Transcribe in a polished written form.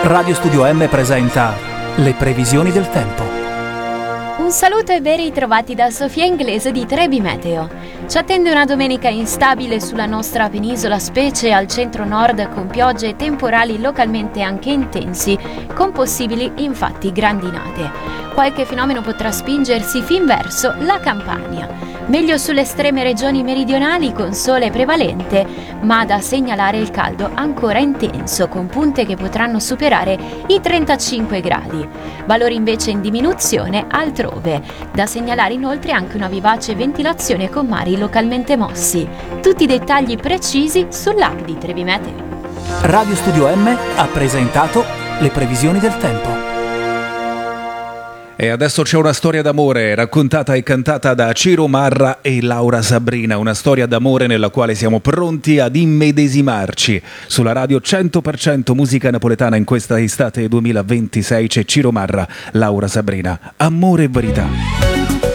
Radio Studio M presenta le previsioni del tempo. Un saluto e ben ritrovati da Sofia Inglese di Trebi Meteo. Ci attende una domenica instabile sulla nostra penisola, specie al centro-nord, con piogge e temporali localmente anche intensi, con possibili infatti grandinate. Qualche fenomeno potrà spingersi fin verso la Campania. Meglio sulle estreme regioni meridionali con sole prevalente, ma da segnalare il caldo ancora intenso, con punte che potranno superare i 35 gradi. Valori invece in diminuzione altrove. Da segnalare inoltre anche una vivace ventilazione con mari localmente mossi. Tutti i dettagli precisi sull'app di Trebi Meteo. Radio Studio M ha presentato le previsioni del tempo. E adesso c'è una storia d'amore raccontata e cantata da Ciro Marra e Laura Sabrina, una storia d'amore nella quale siamo pronti ad immedesimarci. Sulla radio 100% musica napoletana in questa estate 2026 c'è Ciro Marra, Laura Sabrina, Amore e verità.